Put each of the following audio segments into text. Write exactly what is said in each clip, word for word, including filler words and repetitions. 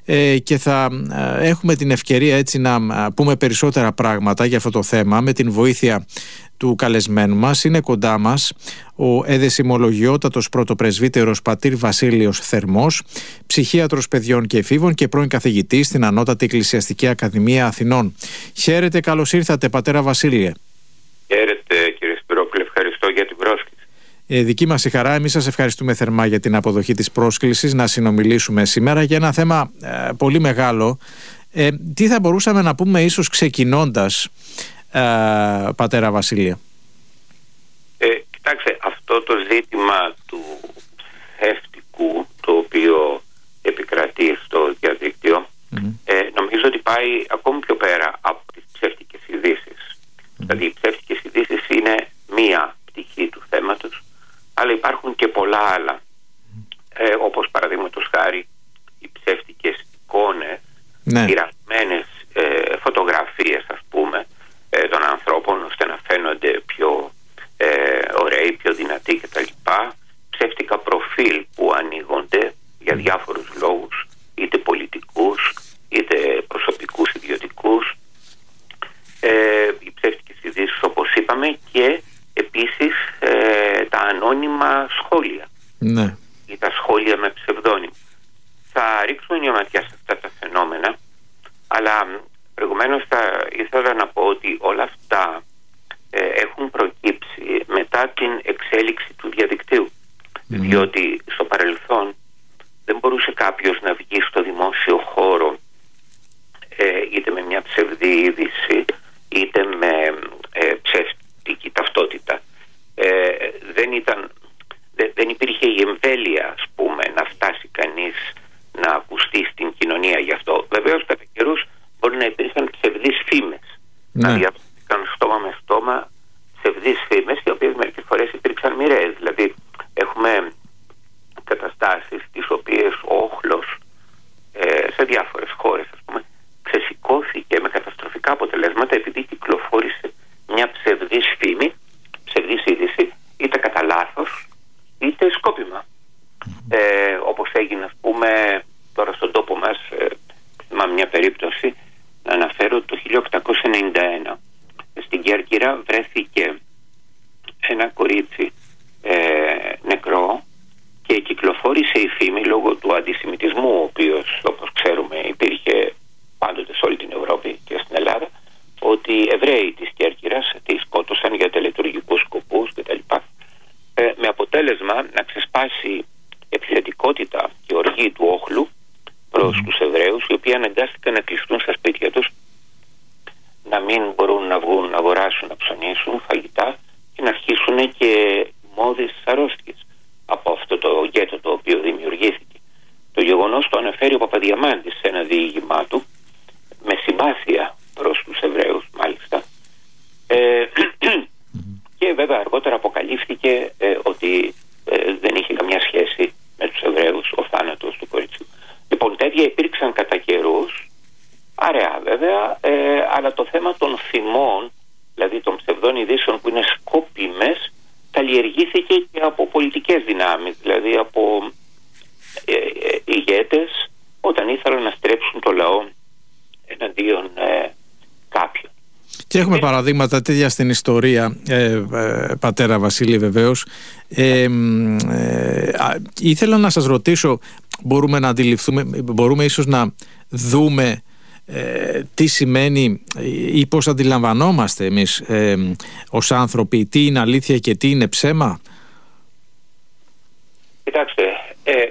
ε, και θα ε, έχουμε την ευκαιρία έτσι να ε, πούμε περισσότερα πράγματα για αυτό το θέμα με την βοήθεια του καλεσμένου μας. Είναι κοντά μας ο εδεσιμολογιότατος πρωτοπρεσβύτερος πατήρ Βασίλειος Θερμός, ψυχίατρος παιδιών και εφήβων και πρώην καθηγητής στην Ανώτατη Εκκλησιαστική Ακαδημία Αθηνών. Χαίρετε, καλώς ήρθατε πατέρα Βασίλειε. Χαίρετε κύριε Σπυρόπουλε, ευχαριστώ για την πρόσκληση. Ε, δική μας η χαρά, εμείς σας ευχαριστούμε θερμά για την αποδοχή της πρόσκλησης να συνομιλήσουμε σήμερα για ένα θέμα ε, πολύ μεγάλο. Ε, τι θα μπορούσαμε να πούμε ίσως ξεκινώντας, ε, πατέρα Βασίλεια? Ε, κοιτάξτε, αυτό το ζήτημα του ψεύτικου, το οποίο επικρατεί στο διαδίκτυο, mm-hmm. ε, νομίζω ότι πάει ακόμη πιο πέρα από τις ψεύτικες ειδήσεις. Mm-hmm. Δηλαδή οι ψεύτικες ειδήσεις είναι μία πτυχή του θέματος, αλλά υπάρχουν και πολλά άλλα, ε, όπως παραδείγματος χάρη οι ψεύτικες εικόνες, ναι. πειραμένες ε, φωτογραφίες ας πούμε ε, των ανθρώπων ώστε να φαίνονται πιο ε, ωραίοι, πιο δυνατοί κτλ. Ψεύτικα προφίλ που ανοίγονται για διάφορους λόγους, είτε πολιτικούς είτε προσωπικούς, ιδιωτικούς, ε, οι ψεύτικες ειδήσεις όπως είπαμε, και επίσης ε, τα ανώνυμα σχόλια, ναι. ή τα σχόλια με ψευδόνυμο. Θα ρίξουμε μια ματιά σε αυτά τα φαινόμενα, αλλά προηγουμένως θα ήθελα να πω ότι όλα αυτά ε, έχουν προκύψει μετά την εξέλιξη του διαδικτύου. Mm. Διότι στο παρελθόν δεν μπορούσε κάποιος να βγει στο δημόσιο χώρο ε, είτε με μια ψευδή είδηση είτε με ε, ψεύτικη ταυτότητα. Ε, δεν, ήταν, δε, δεν υπήρχε η εμβέλεια, ας πούμε, να φτάσει κανείς να ακουστεί στην κοινωνία γι' αυτό. Βεβαίως κατά καιρούς μπορεί να υπήρχαν ψευδείς φήμες, ναι. να διαβάστηκαν στόμα με στόμα ψευδείς φήμες, οι οποίες μερικές φορές υπήρξαν μοιραίες. Δηλαδή έχουμε καταστάσεις τις οποίες ο όχλος ε, σε διάφορες χώρες ας πούμε ξεσηκώθηκε με καταστροφικά αποτελέσματα επειδή κυκλοφόρησε μια ψευδής φήμη, ψευδής είδηση, είτε κατά λάθος είτε σκόπιμα. Ε, όπως έγινε ας πούμε τώρα στον τόπο μας, ε, με μια περίπτωση να αναφέρω το χίλια οκτακόσια ενενήντα ένα στην Κέρκυρα βρέθηκε ένα κορίτσι ε, νεκρό και κυκλοφόρησε η φήμη λόγω του αντισημιτισμού, ο οποίος όπως ξέρουμε υπήρχε πάντοτε σε όλη την Ευρώπη και στην Ελλάδα, ότι οι Εβραίοι της Κέρκυρας τη σκότωσαν για τελετουργικούς σκοπούς κτλ. Ε, με αποτέλεσμα να ξεσπάσει επιθετικότητα και οργή του όχλου προς mm. τους Εβραίους, οι οποίοι αναγκάστηκαν να κλειστούν στα σπίτια τους, να μην μπορούν να βγουν να αγοράσουν, να ψωνίσουν φαγητά και να αρχίσουν και μόδες αρρώστιες από αυτό το γκέτο το οποίο δημιουργήθηκε. Το γεγονός το αναφέρει ο Παπαδιαμάντης σε ένα διήγημά του, με συμπάθεια προς τους Εβραίους μάλιστα, ε, και βέβαια αργότερα αποκαλύφθηκε ε, ότι ε, δεν είχε καμιά σχέση με τους Εβραίους ο θάνατος του κοριτσιού. Λοιπόν, τέτοια υπήρξαν κατά καιρούς, αραιά βέβαια, ε, αλλά το θέμα των φημών, δηλαδή των ψευδών ειδήσεων που είναι σκόπιμες, καλλιεργήθηκε και από πολιτικές δυνάμεις, δηλαδή από ε, ε, ηγέτες όταν ήθελαν να στρέψουν το λαό εναντίον ε, κάποιον. Και έχουμε παραδείγματα τέτοια στην ιστορία, ε, ε, πατέρα Βασίλη, βεβαίως. Ε, ε, ε, ήθελα να σας ρωτήσω, μπορούμε να αντιληφθούμε, μπορούμε ίσως να δούμε ε, τι σημαίνει ή πώς αντιλαμβανόμαστε εμείς ε, ως άνθρωποι, τι είναι αλήθεια και τι είναι ψέμα? Κοιτάξτε, ε,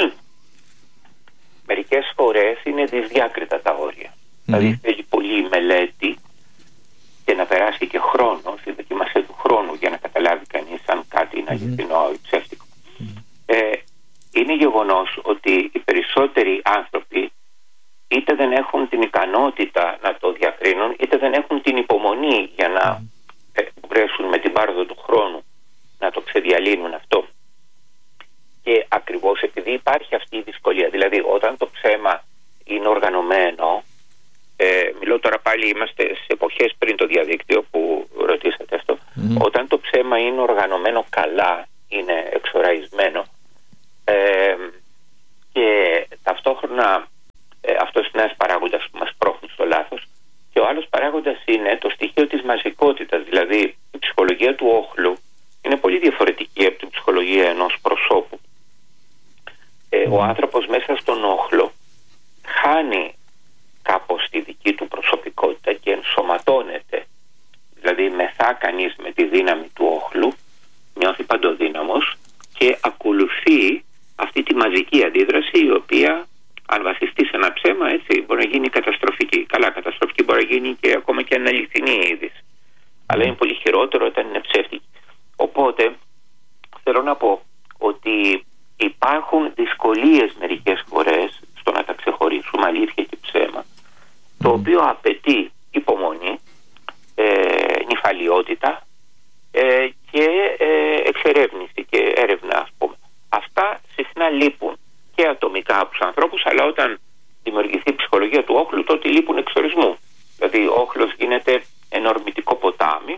μερικές φορές είναι δυσδιάκριτα τα όρια. Mm-hmm. Δηλαδή θέλει πολύ μελέτη και να περάσει και χρόνο στη δοκιμασία του χρόνου για να καταλάβει κανείς αν κάτι είναι αληθινό ή ψεύτικο. Mm-hmm. Ε, είναι γεγονός ότι οι περισσότεροι άνθρωποι είτε δεν έχουν την ικανότητα να το διακρίνουν, είτε δεν έχουν την υπομονή για να mm. μπορέσουν με την πάροδο του χρόνου να το ξεδιαλύνουν αυτό. Και ακριβώς επειδή υπάρχει αυτή η δυσκολία, δηλαδή όταν το ψέμα είναι οργανωμένο, ε, μιλώ τώρα πάλι, είμαστε σε εποχές πριν το διαδίκτυο που ρωτήσατε αυτό, mm. όταν το ψέμα είναι οργανωμένο καλά, είναι εξοραϊσμένο, ε, και ταυτόχρονα Ε, αυτός είναι ένας παράγοντας που μας πρόχνει στο λάθος. Και ο άλλος παράγοντας είναι το στοιχείο της μαζικότητας. Δηλαδή η ψυχολογία του όχλου είναι πολύ διαφορετική από την ψυχολογία ενός προσώπου. Ε, ο άνθρωπος μέσα στον όχλο χάνει κάπως τη δική του προσωπικότητα και ενσωματώνεται. Δηλαδή μεθά κανείς με τη δύναμη του όχλου, νιώθει παντοδύναμος και ακολουθεί αυτή τη μαζική αντίδραση, η οποία αν βασιστεί σε ένα ψέμα, έτσι, μπορεί να γίνει καταστροφική. Καλά, καταστροφική μπορεί να γίνει και ακόμα και αναλυθινή είδηση. Αλλά είναι πολύ χειρότερο όταν είναι ψεύτικη. Οπότε θέλω να πω ότι υπάρχουν δυσκολίες μερικές φορές στο να τα ξεχωρίσουμε αλήθεια και ψέμα, το οποίο απαιτεί υπομονή, ε, νυφαλιότητα ε, και ε, εξερεύνηση και έρευνα, ας πούμε. Αυτά συχνά λείπουν και ατομικά από τους ανθρώπους, αλλά όταν δημιουργηθεί η ψυχολογία του όχλου, τότε λείπουν εξορισμού. Δηλαδή ο όχλος γίνεται ένα ορμητικό ποτάμι,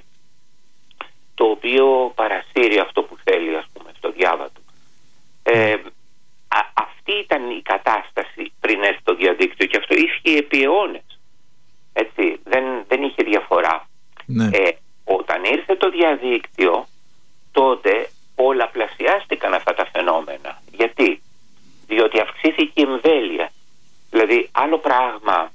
το οποίο παρασύρει αυτό που θέλει, ας πούμε, στο διάβατο. Ε, α, αυτή ήταν η κατάσταση πριν έρθει το διαδίκτυο και αυτό ίσχυε επί αιώνες. Έτσι, δεν, δεν είχε διαφορά. Ναι. Ε, όταν ήρθε το διαδίκτυο, τότε πολλαπλασιάστηκαν αυτά τα φαινόμενα. Γιατί? Διότι αυξήθηκε η εμβέλεια. Δηλαδή άλλο πράγμα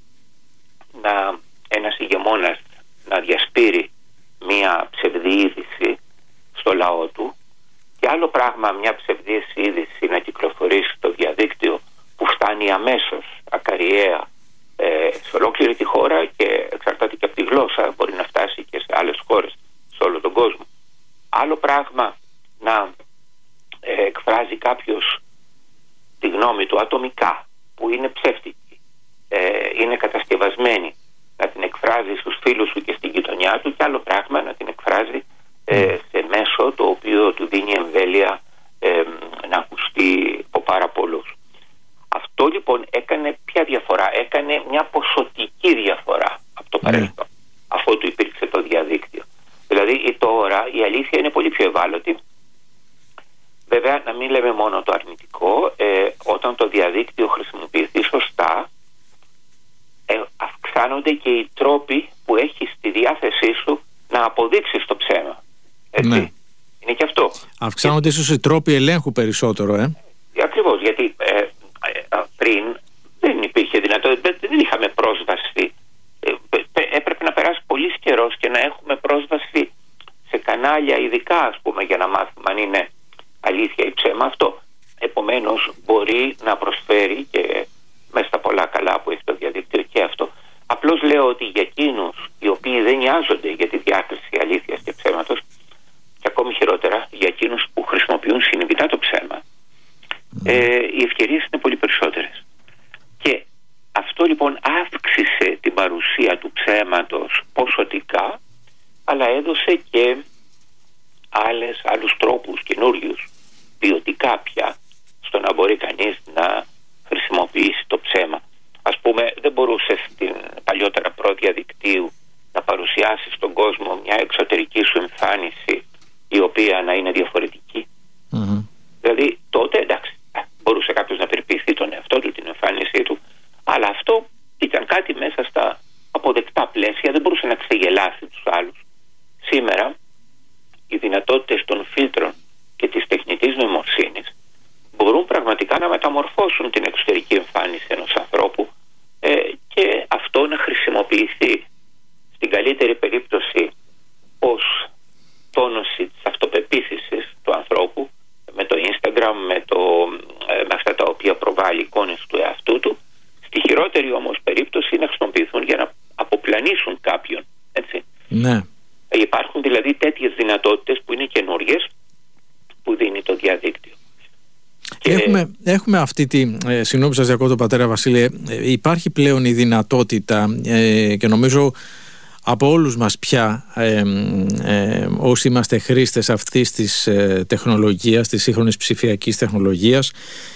να ένας ηγεμόνας να διασπείρει μία ψευδή είδηση στο λαό του και άλλο πράγμα μια ψευδής είδηση να κυκλοφορήσει στο διαδίκτυο που φτάνει αμέσως, ακαριαία, ε, σε ολόκληρη τη χώρα και εξαρτάται και από τη γλώσσα, μπορεί να φτάσει και σε άλλες χώρες, σε όλο τον κόσμο. Άλλο πράγμα να ε, εκφράζει κάποιος τη γνώμη του ατομικά, που είναι ψεύτικη, ε, είναι κατασκευασμένη, να την εκφράζει στους φίλους του και στην γειτονιά του, και άλλο πράγμα να την εκφράζει ε, σε μέσο το οποίο του δίνει εμβέλεια ε, να ακουστεί από πάρα πολλούς. Αυτό λοιπόν έκανε ποια διαφορά? Έκανε μια ποσοτική διαφορά από το παρελθόν, mm. αφού του υπήρξε το διαδίκτυο. Δηλαδή τώρα η αλήθεια είναι πολύ πιο ευάλωτη. Βέβαια, να μην λέμε μόνο το αρνητικό, ε, όταν το διαδίκτυο χρησιμοποιηθεί σωστά, ε, αυξάνονται και οι τρόποι που έχει στη διάθεσή σου να αποδείξεις το ψέμα. Έτσι. Ναι. Είναι και αυτό. Αυξάνονται και... ίσως οι τρόποι ελέγχου περισσότερο, ε. Ακριβώς, γιατί ε, ε, πριν δεν υπήρχε δυνατότητα, δεν είχαμε πρόσβαση. Ε, ε, έπρεπε να περάσει πολύ καιρός και να έχουμε πρόσβαση σε κανάλια ειδικά, ας πούμε, για να μάθουμε αν είναι αλήθεια ή ψέμα αυτό. Επομένως μπορεί να προσφέρει και μέσα στα πολλά καλά που έχει το διαδίκτυο και αυτό. Απλώς λέω ότι για εκείνους οι οποίοι δεν νοιάζονται για τη διάκριση αλήθειας και ψέματος, και ακόμη χειρότερα για εκείνους που χρησιμοποιούν συνειδητά το ψέμα, ε, οι ευκαιρίες είναι πολύ περισσότερες. Και αυτό λοιπόν αύξησε την παρουσία του ψέματος ποσοτικά, αλλά έδωσε και άλλες, άλλους τρόπους καινούριους, ποιοτικά πια, στο να μπορεί κανείς να χρησιμοποιήσει το ψέμα. Ας πούμε, δεν μπορούσε στην παλιότερα προδιαδικτύου να παρουσιάσει στον κόσμο μια εξωτερική σου εμφάνιση η οποία να είναι διαφορετική. Mm-hmm. Δηλαδή τότε εντάξει, μπορούσε κάποιος να περιποιηθεί τον εαυτό του, την εμφάνισή του, αλλά αυτό ήταν κάτι μέσα στα αποδεκτά πλαίσια, δεν μπορούσε να ξεγελάσει τους άλλους. Σήμερα οι δυνατότητες των φίλτρων και της τεχνητής νοημοσύνης μπορούν πραγματικά να μεταμορφώσουν την εξωτερική εμφάνιση ενός ανθρώπου ε, και αυτό να χρησιμοποιηθεί στην καλύτερη περίπτωση ως τόνωση της αυτοπεποίθησης του ανθρώπου, με το Instagram, με, το, ε, με αυτά τα οποία προβάλλει εικόνες του εαυτού του. Στη χειρότερη όμως περίπτωση να χρησιμοποιηθούν για να αποπλανήσουν κάποιον, έτσι. Ναι. Υπάρχουν δηλαδή τέτοιες δυνατότητες που είναι καινούριες, που δίνει το διαδίκτυο. Έχουμε, έχουμε αυτή τη, ε, συγγνώμη σας διακόπτω πατέρα Βασίλη, ε, υπάρχει πλέον η δυνατότητα ε, και νομίζω από όλους μας πια ε, ε, όσοι είμαστε χρήστες αυτής της ε, τεχνολογίας, της σύγχρονης ψηφιακής τεχνολογίας,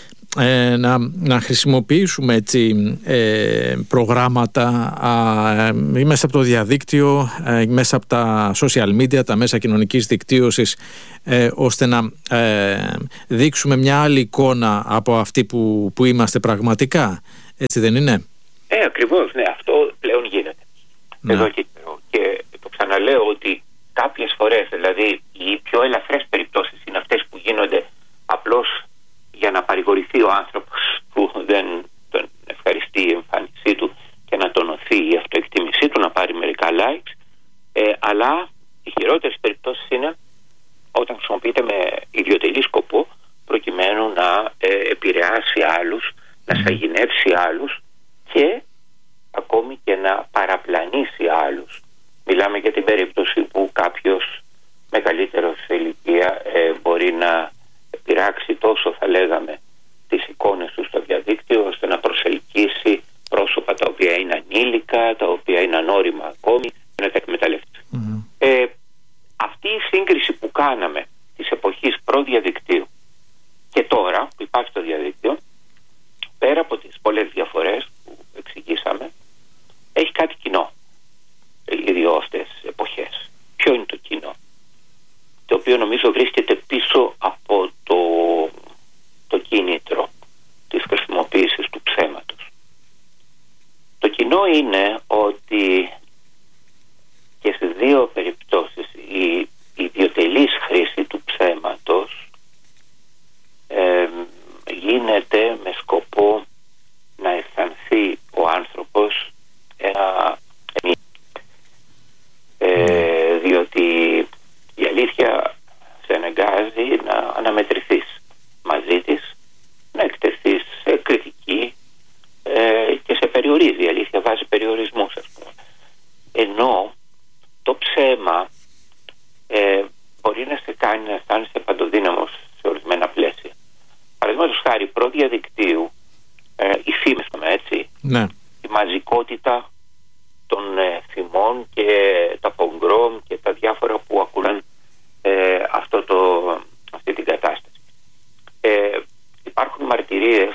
ε, να, να χρησιμοποιήσουμε έτσι, ε, προγράμματα ε, μέσα από το διαδίκτυο, ε, μέσα από τα social media, τα μέσα κοινωνικής δικτύωσης, ε, ώστε να ε, δείξουμε μια άλλη εικόνα από αυτή που, που είμαστε πραγματικά. Έτσι δεν είναι? Ε, ακριβώς, ναι, αυτό πλέον γίνεται. Ναι. Εδώ και καιρό. Και το ξαναλέω ότι κάποιες φορές, δηλαδή οι πιο ελαφρές περιπτώσεις είναι αυτές που γίνονται απλώς για να παρηγορηθεί ο άνθρωπος που δεν τον ευχαριστεί η εμφάνισή του και να τονωθεί η αυτοεκτίμησή του, να πάρει μερικά likes. Ε, αλλά οι χειρότερες περιπτώσεις είναι όταν χρησιμοποιείται με ιδιωτελή σκοπό προκειμένου να ε, επηρεάσει άλλους, να σαγηνεύσει άλλους και ακόμη και να παραπλανήσει άλλους. Μιλάμε για την περίπτωση που κάποιος μεγαλύτερος σε ηλικία ε, μπορεί να πειράξει τόσο, θα λέγαμε, τις εικόνες του στο διαδίκτυο ώστε να προσελκύσει πρόσωπα τα οποία είναι ανήλικα, τα οποία είναι ανώριμα ακόμη και να τα εκμεταλλευτεί. Mm-hmm. Ε, αυτή η σύγκριση που κάναμε της εποχής προδιαδικτύου και τώρα που υπάρχει το διαδίκτυο, πέρα από τις πολλές διαφορές που εξηγήσαμε, έχει κάτι κοινό οι δύο αυτές εποχές. Ποιο είναι το κοινό? Το οποίο νομίζω βρίσκεται πίσω από το, το κίνητρο της χρησιμοποίησης του ψέματος. Το κοινό είναι ότι και στις δύο περιπτώσεις η ιδιωτελής χρήση του ψέματος ε, γίνεται με σκοπό να αισθανθεί ο άνθρωπος ένα ε, διότι η αλήθεια σε αναγκάζει να αναμετρηθείς μαζί της, να εκτεθείς σε κριτική ε, και σε περιορίζει. Η αλήθεια βάζει περιορισμούς, ας πούμε. Ενώ το ψέμα ε, μπορεί να σε κάνει να αισθάνεσαι παντοδύναμος σε ορισμένα πλαίσια. Παραδείγματος χάρη, προδιαδικτύου, ε, οι φήμες, έτσι, ναι. η μαζικότητα των ε, θυμών και τα πογκρόμ και τα διάφορα που ακούναν ε, αυτό το, αυτή την κατάσταση. Ε, υπάρχουν μαρτυρίες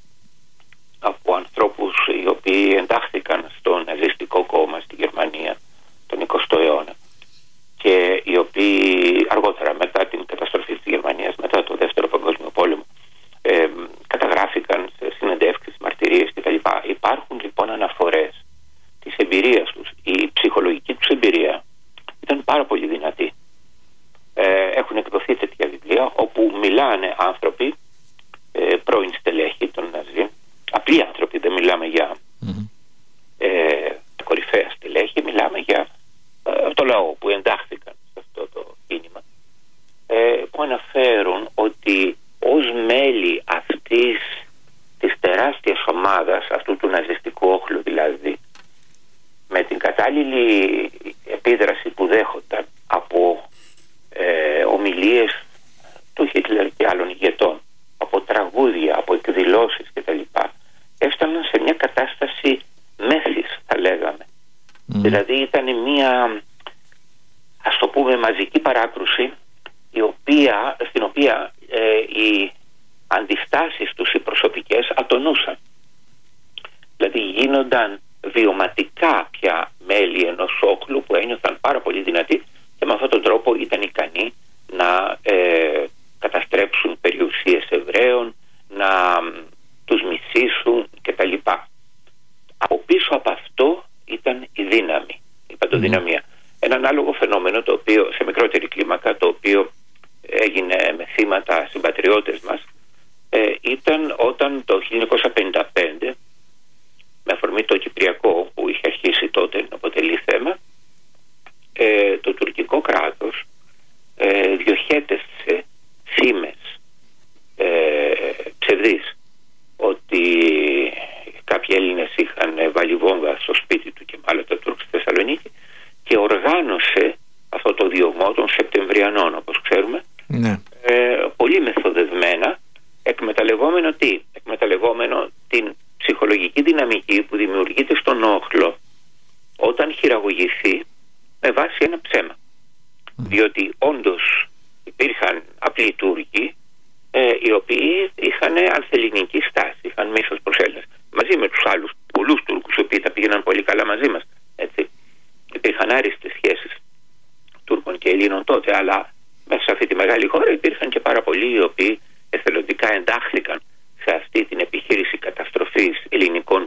από ανθρώπους οι οποίοι εντάχθηκαν στο ναζιστικό κόμμα στη Γερμανία τον εικοστό αιώνα και οι οποίοι αργότερα, μετά την καταστροφή της Γερμανίας, μετά το δεύτερο παγκόσμιο πόλεμο, ε, καταγράφηκαν σε συνεντεύξεις, μαρτυρίες κτλ. Υπάρχουν λοιπόν αναφορές της εμπειρίας τους. Η ψυχολογική τους εμπειρία ήταν πάρα πολύ δυνατή. Ε, έχουν εκδοθεί τέτοια βιβλία όπου μιλάνε άνθρωποι, ε, πρώην στελέχη των Ναζί, απλοί άνθρωποι, δεν μιλάμε για mm-hmm. ε, κορυφαία στελέχη, μιλάμε για ε, το λαό που εντάχθηκαν σε αυτό το κίνημα, ε, που αναφέρουν ότι ως μέλη αυτής της τεράστιας ομάδας, αυτού του ναζιστικού όχλου δηλαδή, με την κατάλληλη επίδραση που δέχονταν από ε, ομιλίες του Χίτλερ και άλλων ηγετών, από τραγούδια, από εκδηλώσεις κτλ., έφταναν σε μια κατάσταση μέθης, θα λέγαμε. Mm. Δηλαδή ήταν μια, ας το πούμε, μαζική παράκρουση, η οποία, στην οποία ε, οι αντιστάσεις τους οι προσωπικές ατονούσαν. Δηλαδή γίνονταν βιωματικά πια μέλη ενός όχλου που ένιωθαν πάρα πολύ δυνατοί και με αυτόν τον τρόπο ήταν ικανοί να ε, καταστρέψουν περιουσίες Εβραίων, να τους μισήσουν κτλ. Από πίσω από αυτό ήταν η δύναμη, η παντοδυναμία. Mm. Ένα ανάλογο φαινόμενο, το οποίο σε μικρότερη κλίμακα, το οποίο έγινε με θύματα συμπατριώτες μας, ε, ήταν όταν το χίλια εννιακόσια πενήντα πέντε, με αφορμή το Κυπριακό που είχε αρχίσει τότε να αποτελεί θέμα, ε, το τουρκικό κράτος ε, διοχέτευσε φήμες ε, ψευδείς ότι κάποιοι Έλληνες είχαν βάλει βόμβα στο σπίτι του και μάλλον τα Τούρκ στη Θεσσαλονίκη, και οργάνωσε αυτό το διωγμό των Σεπτεμβριανών, όπως ξέρουμε, ναι. ε, πολύ μεθοδευμένα, εκμεταλλευόμενο τι? Εκμεταλλευόμενο την ψυχολογική δυναμική που δημιουργείται στον όχλο όταν χειραγωγηθεί με βάση ένα ψέμα. Mm. Διότι όντως υπήρχαν απλοί Τούρκοι ε, οι οποίοι είχαν ανθελληνική στάση, είχαν μίσος προς Έλληνες, μαζί με τους άλλους